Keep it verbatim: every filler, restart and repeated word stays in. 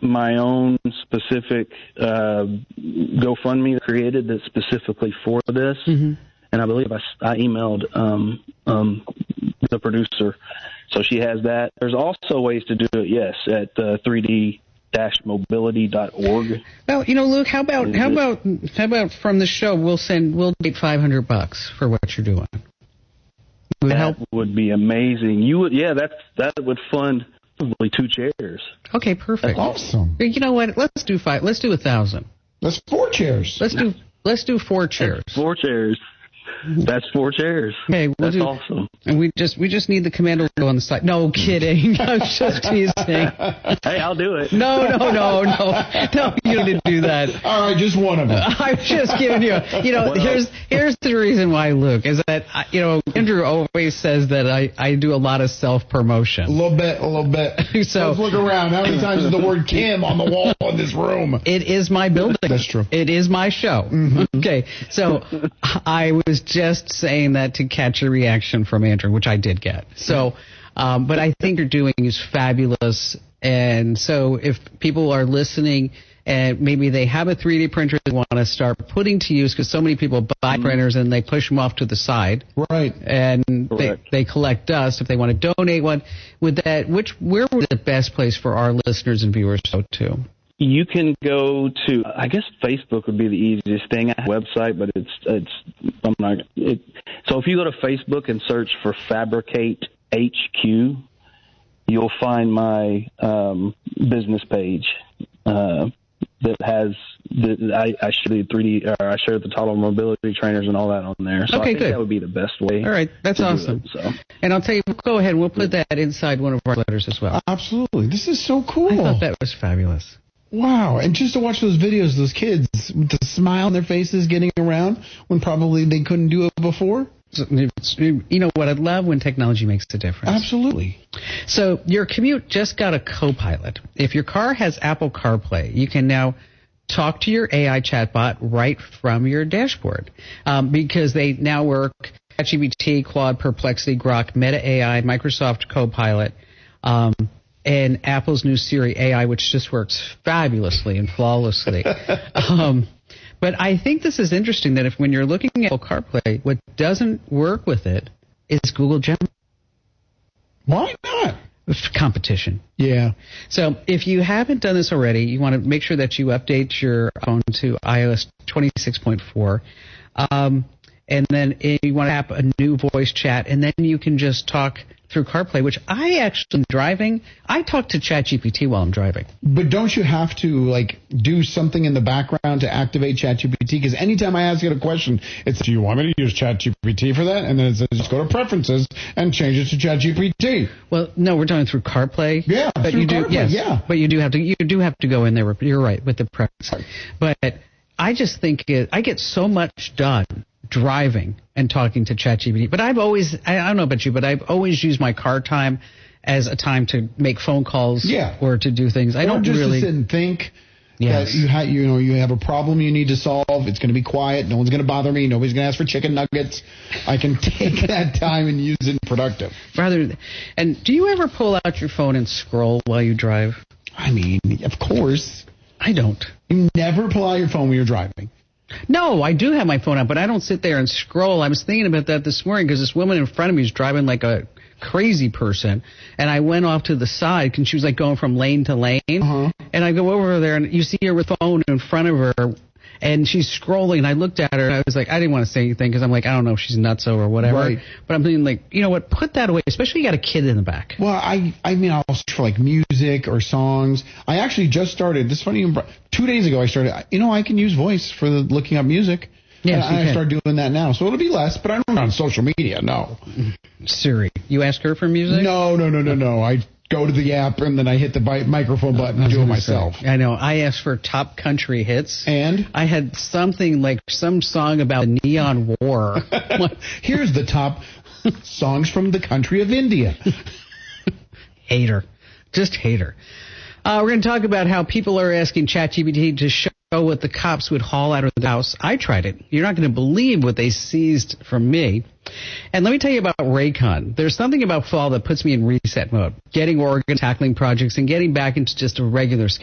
my own specific uh, GoFundMe created that's specifically for this. Mm-hmm. And I believe I, I emailed um, um, the producer. So she has that. There's also ways to do it, yes, at uh, three D mobility dot org. Well, you know, Luke, how about how about how about from the show we'll send we'll donate five hundred bucks for what you're doing. Would that help? Would be amazing. You would, yeah. That's that would fund probably two chairs. Okay, perfect. That's awesome. You know what? Let's do five. Let's do a thousand. That's four chairs. Let's do let's do four chairs. That's four chairs. That's four chairs. Okay, we'll That's do, awesome. And we just we just need the commando logo on the side. No kidding. I'm just teasing. Hey, I'll do it. No, no, no, no. No, you need to do that. All right, just one of them. I'm just giving you. You know, well, here's here's the reason why, Luke, is that you know Andrew always says that I I do a lot of self promotion. A little bit, a little bit. So let's look around. How many times is the word Kim on the wall in this room? It is my building. That's true. It is my show. Mm-hmm. Okay, so I was just saying that to catch a reaction from Andrew, which I did get. So, um, but I think you're doing is fabulous. And so if people are listening and maybe they have a three D printer they want to start putting to use, because so many people buy mm-hmm. printers and they push them off to the side. Right. And they, they collect dust. If they want to donate one, would that, which, where would the best place for our listeners and viewers to go to? You can go to, I guess Facebook would be the easiest thing. I have a website, but it's, it's, I'm not, it, so if you go to Facebook and search for Fabricate H Q, you'll find my um, business page uh, that has, the, I, I share the three D, or I share the total mobility trainers and all that on there. So okay, I think good. That would be the best way. All right, that's awesome. It, so. And I'll tell you, go ahead, we'll put that inside one of our letters as well. Absolutely. This is so cool. I thought that was fabulous. Wow, and just to watch those videos, those kids with the smile on their faces getting around when probably they couldn't do it before. You know what I'd love when technology makes a difference. Absolutely. So your commute just got a Copilot. If your car has Apple CarPlay, you can now talk to your A I chatbot right from your dashboard um, because they now work ChatGPT, Claude, Perplexity, Grok, Meta A I, Microsoft Copilot, um, and Apple's new Siri A I, which just works fabulously and flawlessly. um, but I think this is interesting that if when you're looking at Apple CarPlay, what doesn't work with it is Google Gemini. Why not? Competition. Yeah. So if you haven't done this already, you want to make sure that you update your phone to i O S twenty-six point four. Um, and then you want to have a new voice chat, and then you can just talk through CarPlay, which I actually am driving. I talk to ChatGPT while I'm driving. But don't you have to, like, do something in the background to activate ChatGPT? Because anytime I ask it a question, it's, do you want me to use ChatGPT for that? And then it says, just go to Preferences and change it to ChatGPT. Well, no, we're doing through CarPlay. Yeah, but through you do, CarPlay, yes, yeah. But you do have to, you do have to go in there. You're right with the preferences. But I just think it, I get so much done driving and talking to ChatGPT. But I've always, I don't know about you, but I've always used my car time as a time to make phone calls yeah. or to do things. I or don't just really to sit and think. Yes. That you, ha- you know, you have a problem you need to solve. It's going to be quiet. No one's going to bother me. Nobody's going to ask for chicken nuggets. I can take that time and use it productive. Rather, and do you ever pull out your phone and scroll while you drive? I mean, of course. I don't. You never pull out your phone when you're driving. No, I do have my phone out, but I don't sit there and scroll. I was thinking about that this morning because this woman in front of me is driving like a crazy person, and I went off to the side because she was like going from lane to lane, uh-huh. and I go over there, and you see her with the phone in front of her, and she's scrolling, and I looked at her, and I was like, I didn't want to say anything because I'm like, I don't know if she's nutso or whatever, right. But I'm thinking like, you know what, put that away, especially you got a kid in the back. Well, I I mean, I'll search for like music or songs. I actually just started, this is funny, two days ago I started, you know, I can use voice for the looking up music. Yes, and I can. start doing that now, so it'll be less, but I don't on social media, no. Siri, you ask her for music? No, no, no, no, no. I go to the app, and then I hit the bi- microphone button and do it myself. Say, I know. I asked for top country hits. And? I had something like some song about the Neon War. Here's the top songs from the country of India. Hater. Just hater. Uh, we're going to talk about how people are asking ChatGPT to show what the cops would haul out of the house. I tried it. You're not going to believe what they seized from me. And let me tell you about Raycon. There's something about fall that puts me in reset mode. Getting Oregon, tackling projects, and getting back into just a regular schedule.